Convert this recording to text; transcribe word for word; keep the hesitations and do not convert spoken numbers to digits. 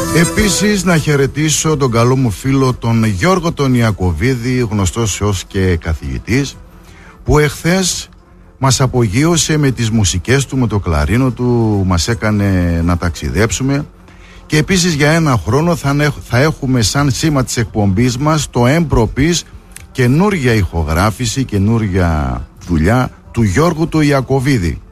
Επίσης να χαιρετήσω τον καλό μου φίλο τον Γιώργο τον Ιακωβίδη, γνωστός ως και καθηγητής, που εχθές μας απογείωσε με τις μουσικές του, με το κλαρίνο του, μας έκανε να ταξιδέψουμε. Και επίσης για ένα χρόνο θα, θα έχουμε σαν σήμα της εκπομπής μας το έμπροπης καινούρια ηχογράφηση, καινούρια δουλειά του Γιώργου του Ιακωβίδη.